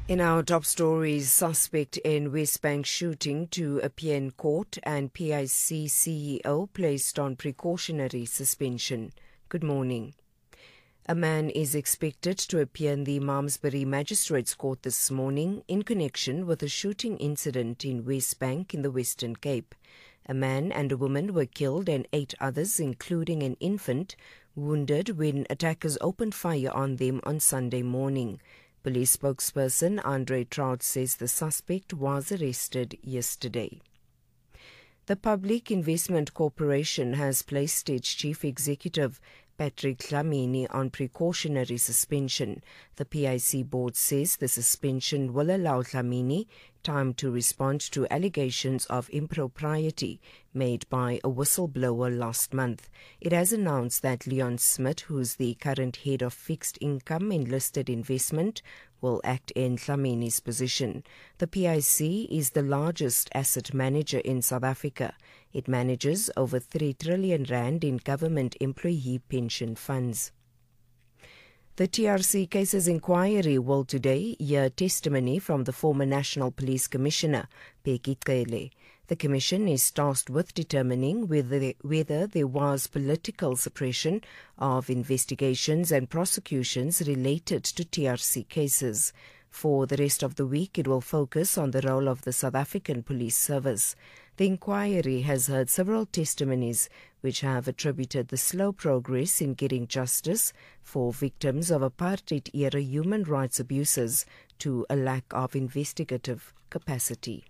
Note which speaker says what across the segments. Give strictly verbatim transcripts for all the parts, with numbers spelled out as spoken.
Speaker 1: In our top stories, suspect in West Bank shooting to appear in court and P I C C E O placed on precautionary suspension. Good morning. A man is expected to appear in the Malmesbury Magistrates Court this morning in connection with a shooting incident in West Bank in the Western Cape. A man and a woman were killed and eight others, including an infant, wounded when attackers opened fire on them on Sunday morning. Police spokesperson Andre Trout says the suspect was arrested yesterday. The Public Investment Corporation has placed its chief executive, Patrick Dlamini, on precautionary suspension. The P I C board says the suspension will allow Dlamini time to respond to allegations of impropriety made by a whistleblower last month. It has announced that Leon Smith, who is the current head of fixed income and listed investment, will act in Dlamini's position. The P I C is the largest asset manager in South Africa. It manages over three trillion rand in government employee pension funds. The T R C Cases Inquiry will today hear testimony from the former National Police Commissioner, Bheki Cele. The Commission is tasked with determining whether, whether there was political suppression of investigations and prosecutions related to T R C cases. For the rest of the week, it will focus on the role of the South African Police Service. The inquiry has heard several testimonies which have attributed the slow progress in getting justice for victims of apartheid-era human rights abuses to a lack of investigative capacity.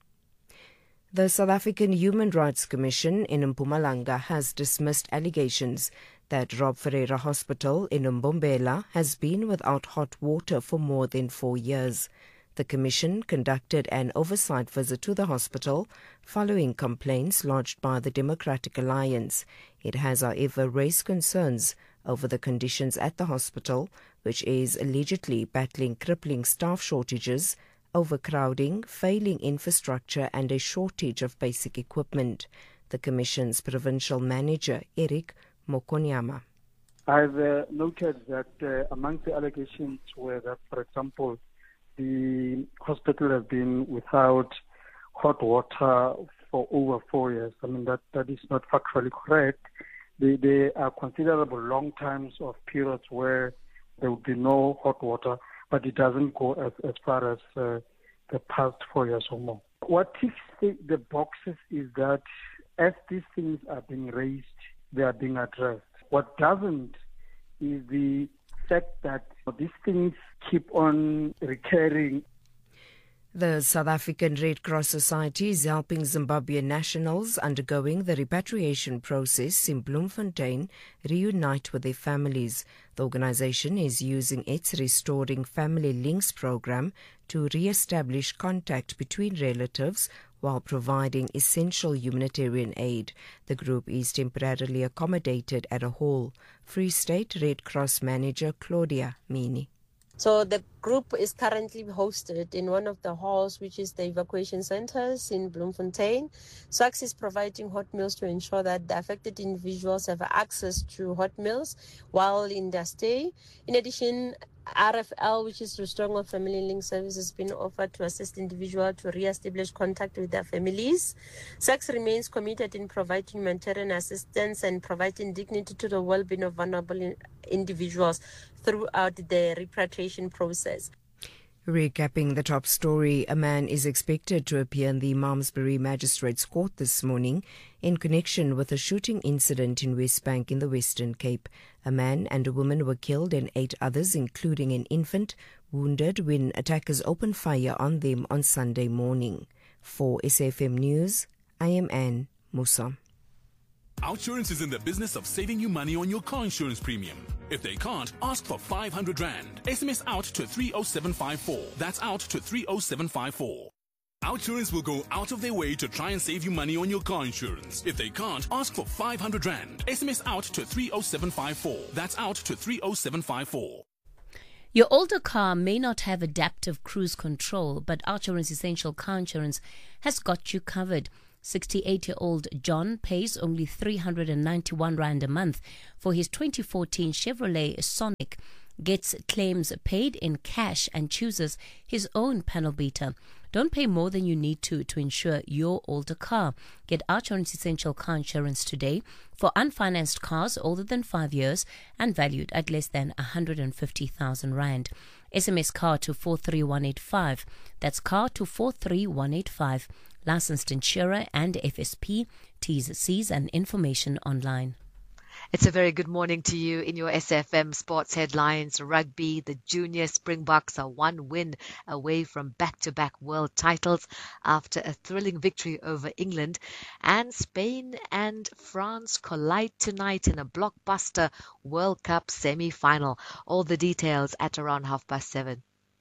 Speaker 1: The South African Human Rights Commission in Mpumalanga has dismissed allegations that Rob Ferreira Hospital in Mbombela has been without hot water for more than four years. The Commission conducted an oversight visit to the hospital following complaints lodged by the Democratic Alliance. It has, however, raised concerns over the conditions at the hospital, which is allegedly battling crippling staff shortages, overcrowding, failing infrastructure and a shortage of basic equipment. The Commission's provincial manager, Eric Mokonyama.
Speaker 2: I've uh, noted that uh, among the allegations were that, for example, the hospital has been without hot water for over four years. I mean, that, that is not factually correct. They, there are considerable long times of periods where there will be no hot water, but it doesn't go as, as far as uh, the past four years or more. What ticks the, the boxes is that as these things are being raised, they are being addressed. What doesn't is the fact that these things keep on recurring.
Speaker 1: The South African Red Cross Society is helping Zimbabwean nationals undergoing the repatriation process in Bloemfontein reunite with their families. The organization is using its Restoring Family Links program to re-establish contact between relatives while providing essential humanitarian aid. The group is temporarily accommodated at a hall. Free State Red Cross manager Claudia Mini.
Speaker 3: So the group is currently hosted in one of the halls, which is the evacuation centers in Bloemfontein. SWACS is providing hot meals to ensure that the affected individuals have access to hot meals while in their stay. In addition, R F L, which is Restoring Family Link Service, has been offered to assist individuals to re-establish contact with their families. SWACS remains committed in providing humanitarian assistance and providing dignity to the well-being of vulnerable in- individuals throughout the repatriation process.
Speaker 1: Recapping the top story, a man is expected to appear in the Malmesbury Magistrates Court this morning in connection with a shooting incident in West Bank in the Western Cape. A man and a woman were killed and eight others, including an infant, wounded when attackers opened fire on them on Sunday morning. For S F M News, I am Anne Musa.
Speaker 4: Outsurance is in the business of saving you money on your car insurance premium. If they can't, ask for five hundred rand. S M S out to three oh seven five four. That's out to three oh seven five four. Outsurance will go out of their way to try and save you money on your car insurance. If they can't, ask for five hundred rand. S M S out to three oh seven five four. That's out to three oh seven five four.
Speaker 5: Your older car may not have adaptive cruise control, but Outsurance Essential Car Insurance has got you covered. sixty-eight-year-old John pays only three hundred ninety-one rand a month for his twenty fourteen Chevrolet Sonic. gets claims paid in cash and chooses his own panel beater. Don't pay more than you need to to insure your older car. Get OUTsurance Essential Car Insurance today for unfinanced cars older than five years and valued at less than one hundred fifty thousand rand. S M S CAR to four three one eight five. That's CAR to four three one eight five. Licensed insurer and F S P. T's, C's and information online.
Speaker 6: It's a very good morning to you in your S F M sports headlines. Rugby, the junior Springboks are one win away from back-to-back world titles after a thrilling victory over England. And Spain and France collide tonight in a blockbuster World Cup semi-final. All the details at around half past seven.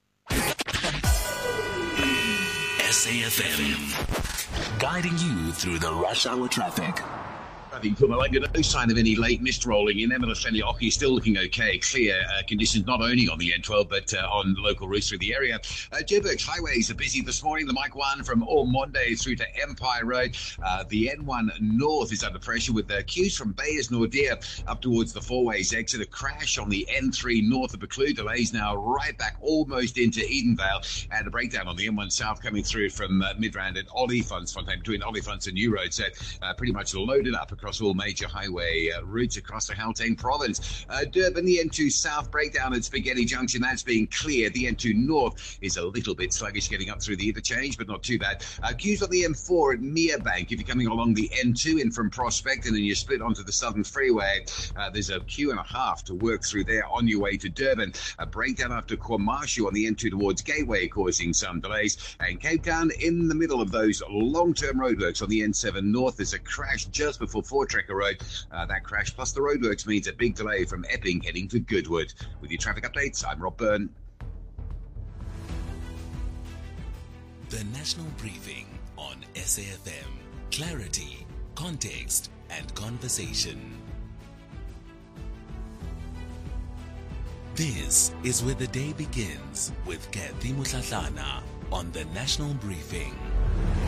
Speaker 4: S A F M, guiding you through the rush hour traffic.
Speaker 7: For Malanga, no sign of any late mist rolling in. Emerald-Fanny-Ochy still looking okay. Clear uh, conditions not only on the N twelve but uh, on local routes through the area. Uh, Joburg highways are busy this morning. The Mike one from Ormonde through to Empire Road. Uh, the N one North is under pressure with the queues from Bayers Nordia up towards the Fourways exit. A crash on the N three north of Buccleuch. Delays now right back almost into Edenvale. And a breakdown on the N one South coming through from uh, Midrand and Olifantsfontein between Oliphants and New Road. So uh, pretty much loaded up across all major highway uh, routes across the Gauteng province. Uh, Durban, the N two South breakdown at Spaghetti Junction, that's being cleared. The N two North is a little bit sluggish getting up through the interchange, but not too bad. Uh, queues on the M four at Merebank. If you're coming along the N two in from Prospect and then you split onto the Southern Freeway, uh, there's a queue and a half to work through there on your way to Durban. A breakdown after KwaMashu on the N two towards Gateway causing some delays. And Cape Town in the middle of those long-term roadworks on the N seven North. There's a crash just before Voortrekker Road. Uh, that crash plus the roadworks means a big delay from Epping heading to Goodwood. With your traffic updates, I'm Rob Byrne.
Speaker 4: The National Briefing on S A F M. Clarity, context, and conversation. This is where the day begins with Kathy Mutlatlana on the National Briefing.